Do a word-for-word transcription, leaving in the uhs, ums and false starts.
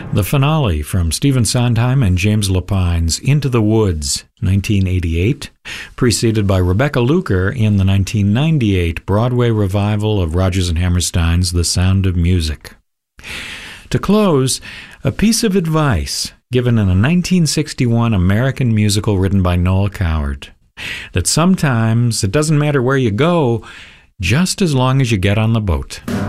The finale from Stephen Sondheim and James Lapine's Into the Woods, nineteen eighty-eight, preceded by Rebecca Luker in the nineteen ninety-eight Broadway revival of Rodgers and Hammerstein's The Sound of Music. To close, a piece of advice given in a nineteen sixty-one American musical written by Noel Coward, that sometimes it doesn't matter where you go, just as long as you get on the boat.